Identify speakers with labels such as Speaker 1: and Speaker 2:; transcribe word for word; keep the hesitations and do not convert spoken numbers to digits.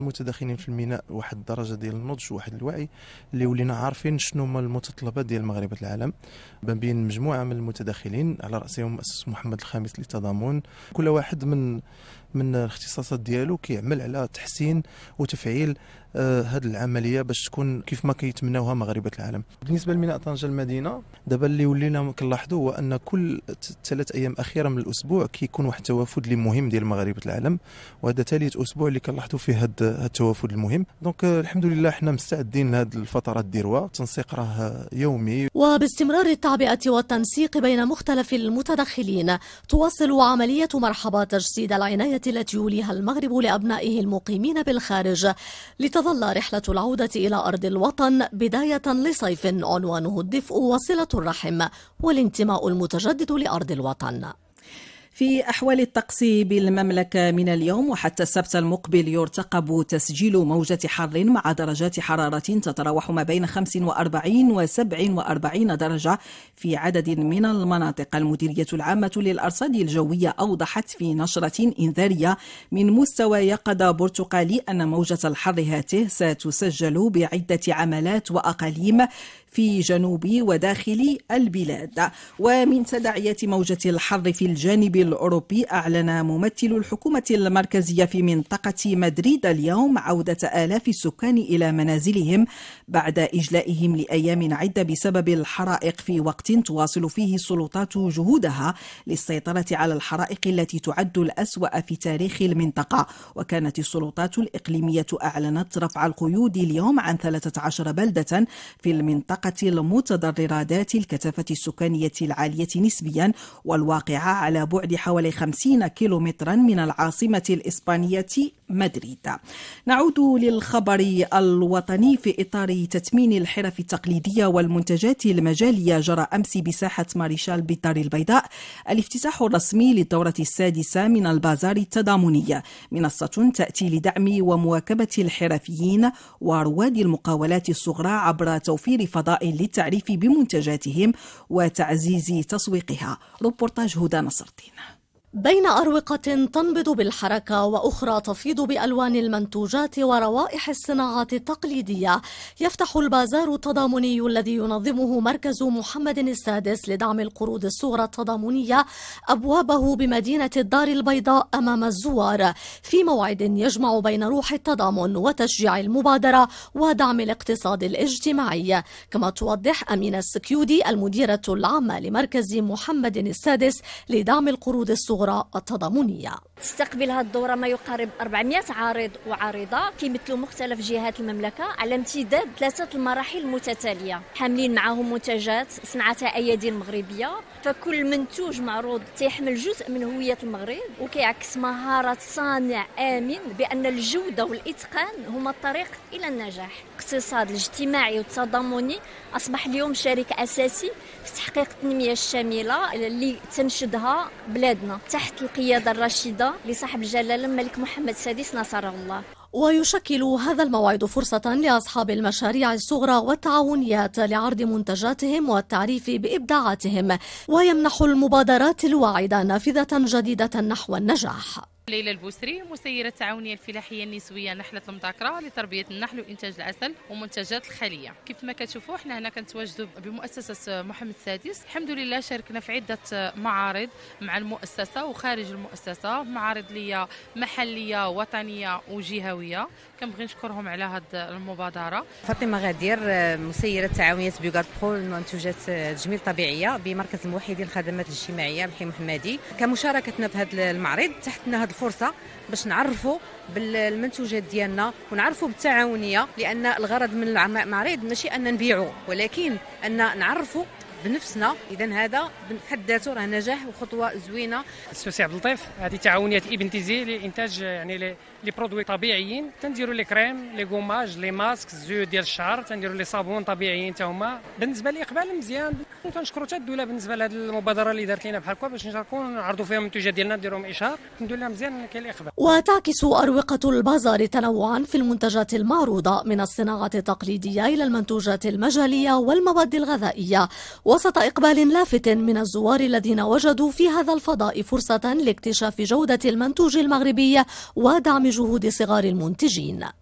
Speaker 1: المتداخلين في الميناء واحد الدرجه ديال النضج وواحد الوعي اللي ولينا عارفين شنو هما المتطلبات ديال مغاربه العالم، ما بين مجموعه من المتداخلين على راسهم مؤسس محمد الخامس للتضامن. كل واحد من من الاختصاصات ديالو كيعمل على تحسين وتفعيل آه هذه العمليه باش تكون كيف ما كيتمناوها مغاربه العالم. بالنسبه لميناء طنجة المدينه، دابا اللي ولينا كنلاحظوا هو ان كل ثلاث ايام اخيره من الاسبوع كيكون واحد التوافد اللي مهم ديال مغاربه العالم، وهذا ثالث اسبوع اللي كنلاحظوا فيه هذا التوافد المهم. دونك آه الحمد لله حنا مستعدين لهذه الفترات الذروه، التنسيق راه يومي.
Speaker 2: وباستمرار التعبئه والتنسيق بين مختلف المتدخلين، تواصل عمليه مرحبا تجسيد العنايه التي يوليها المغرب لأبنائه المقيمين بالخارج، لتظل رحلة العودة إلى أرض الوطن بداية لصيف عنوانه الدفء وصلة الرحم والانتماء المتجدد لأرض الوطن.
Speaker 3: في أحوال الطقس بالمملكة من اليوم وحتى السبت المقبل، يرتقب تسجيل موجة حر مع درجات حرارة تتراوح ما بين خمسة وأربعين و سبعة وأربعين درجة في عدد من المناطق. المديرية العامة للأرصاد الجوية أوضحت في نشرة إنذارية من مستوى يقظة برتقالي أن موجة الحر هاته ستسجل بعدة عملات وأقاليم في جنوب وداخل البلاد. ومن تداعيات موجة الحر في الجانب الأوروبي، أعلن ممثل الحكومة المركزية في منطقة مدريد اليوم عودة آلاف السكان إلى منازلهم بعد إجلائهم لأيام عدة بسبب الحرائق، في وقت تواصل فيه السلطات جهودها للسيطرة على الحرائق التي تعد الأسوأ في تاريخ المنطقة. وكانت السلطات الإقليمية أعلنت رفع القيود اليوم عن ثلاثة عشر بلدة في المنطقة المتضررة ذات الكثافة السكانية العالية نسبيا، والواقعة على بعد حوالي خمسين كيلومترا من العاصمة الإسبانية مدريد. نعود للخبر الوطني. في إطار تثمين الحرف التقليدية والمنتجات المجالية، جرى أمس بساحة ماريشال بالدار البيضاء الافتتاح الرسمي للدورة السادسة من البازار التضامني، منصة تأتي لدعم ومواكبة الحرفيين ورواد المقاولات الصغرى عبر توفير فضاء للتعريف بمنتجاتهم وتعزيز تسويقها. روبورتاج هدى نصر الدين.
Speaker 2: بين أروقة تنبض بالحركة وأخرى تفيض بألوان المنتوجات وروائح الصناعات التقليدية، يفتح البازار التضامني الذي ينظمه مركز محمد السادس لدعم القروض الصغرى التضامنية أبوابه بمدينة الدار البيضاء أمام الزوار، في موعد يجمع بين روح التضامن وتشجيع المبادرة ودعم الاقتصاد الاجتماعي. كما توضح أمينة السكيودي المديرة العامة لمركز محمد السادس لدعم القروض الصغرى التضامنية.
Speaker 4: تستقبل هذه الدورة ما يقارب أربعمائة عارض وعارضة كيمثلوا مختلف جهات المملكة على امتداد ثلاثة المراحل المتتالية، حاملين معهم منتجات صنعتها أيادي مغربية، فكل منتوج معروض تيحمل جزء من هوية المغرب وكيعكس مهارة صانع آمن بأن الجودة والإتقان هما الطريق إلى النجاح. الاقتصاد الاجتماعي والتضامني أصبح اليوم شريك أساسي في تحقيق التنمية الشاملة اللي تنشدها بلادنا تحت القيادة الرشيدة لصاحب الجلالة الملك محمد السادس نصره الله.
Speaker 2: ويشكل هذا الموعد فرصة لأصحاب المشاريع الصغرى والتعاونيات لعرض منتجاتهم والتعريف بإبداعاتهم، ويمنح المبادرات الواعدة نافذة جديدة نحو النجاح.
Speaker 5: ليلى البوسري، مسيرة التعاونية الفلاحية النسوية نحلة المذاكرة لتربية النحل وإنتاج العسل ومنتجات الخلية. كيف ما كتشوفوا احنا هنا كنتواجدوا بمؤسسة محمد السادس، الحمد لله شاركنا في عدة معارض مع المؤسسة وخارج المؤسسة، معارض ليا محلية وطنية وجهوية، كنبغي نشكرهم على هذه المبادرة.
Speaker 6: فاطمة غدير، مسيرة تعاونية بيوغار برو لمنتوجات تجميل طبيعية بمركز الموحدين الخدمات الاجتماعية بحي محمدي. كمشاركتنا في هذا المعرض تحتنا هذه الفرصة باش نعرفوا بالمنتوجات ديالنا ونعرفوا بالتعاونية، لأن الغرض من المعرض ماشي أن نبيعوا ولكن أن نعرفوا بنفسنا. إذن هذا بحد ذاته راه نجاح وخطوة زوينة.
Speaker 7: السوسي عبد اللطيف، هذه تعاونية ابن تيزي لإنتاج يعني لي برودوي طبيعيين، تنديروا لي كريم، لي غوماج، لي ماسك، زيوت ديال الشعر، تنديروا لي صابون طبيعيين حتى هما. بالنسبة لإقبال مزيان، وتنشكروا حتى الدولة بالنسبة لهذه المبادرة اللي دارت لنا بحال هكا باش نشاركوا نعرضوا فيها المنتوجات ديالنا نديروهم إشهار. الحمد لله مزيان كاين الإقبال.
Speaker 2: وتعكس أروقة البازار تنوعا في المنتجات المعروضة من الصناعة التقليدية إلى المنتوجات المجالية والمواد الغذائية، وسط إقبال لافت من الزوار الذين وجدوا في هذا الفضاء فرصة لاكتشاف جودة المنتوج المغربي ودعم جهود صغار المنتجين.